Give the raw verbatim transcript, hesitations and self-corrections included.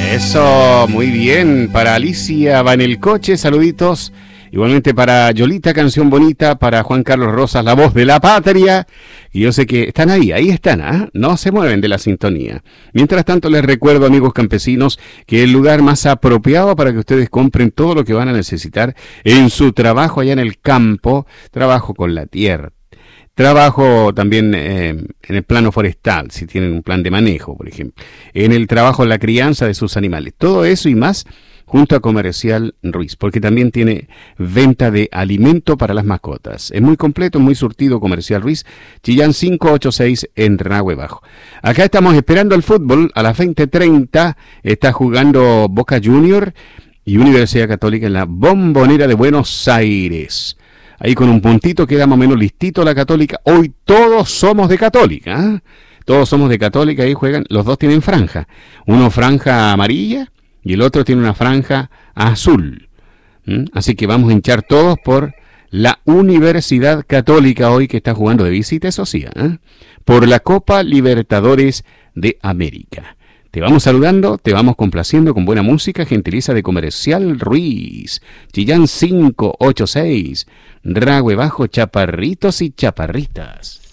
Eso, muy bien. Para Alicia va en el coche, saluditos. Igualmente para Yolita, canción bonita. Para Juan Carlos Rosas, la voz de la patria. Y yo sé que están ahí, ahí están, ¿ah? No se mueven de la sintonía. Mientras tanto, les recuerdo, amigos campesinos, que el lugar más apropiado para que ustedes compren todo lo que van a necesitar en su trabajo allá en el campo, trabajo con la tierra. Trabajo también eh, en el plano forestal, si tienen un plan de manejo, por ejemplo. En el trabajo en la crianza de sus animales. Todo eso y más junto a Comercial Ruiz, porque también tiene venta de alimento para las mascotas. Es muy completo, muy surtido Comercial Ruiz, Chillán quinientos ochenta y seis en Ranahue Bajo. Acá estamos esperando el fútbol, a las veinte treinta está jugando Boca Junior y Universidad Católica en la Bombonera de Buenos Aires. Ahí con un puntito queda más o menos listito la Católica. Hoy todos somos de Católica, ¿eh? Todos somos de Católica, ahí juegan, los dos tienen franja. Uno franja amarilla y el otro tiene una franja azul. ¿Mm? Así que vamos a hinchar todos por la Universidad Católica hoy que está jugando de visita, eso sí, ¿eh? Por la Copa Libertadores de América. Te vamos saludando, te vamos complaciendo con buena música, gentiliza de Comercial Ruiz, Chillán quinientos ochenta y seis, Ranahue Bajo, chaparritos y chaparritas.